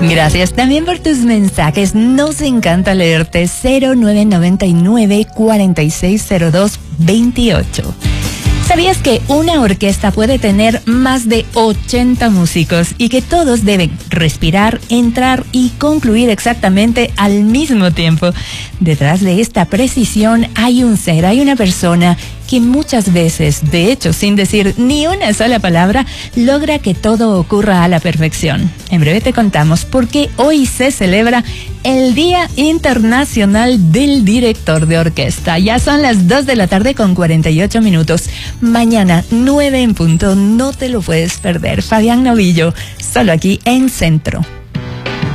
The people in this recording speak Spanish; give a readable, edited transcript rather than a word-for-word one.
Gracias también por tus mensajes. Nos encanta leerte. 0999-460228. ¿Sabías que una orquesta puede tener más de 80 músicos y que todos deben respirar, entrar y concluir exactamente al mismo tiempo? Detrás de esta precisión hay un ser, hay una persona que muchas veces, de hecho sin decir ni una sola palabra, logra que todo ocurra a la perfección. En breve te contamos por qué hoy se celebra el Día Internacional del Director de Orquesta. Ya son las 2 de la tarde con 48 minutos. Mañana 9 en punto, no te lo puedes perder. Fabián Novillo, solo aquí en Centro.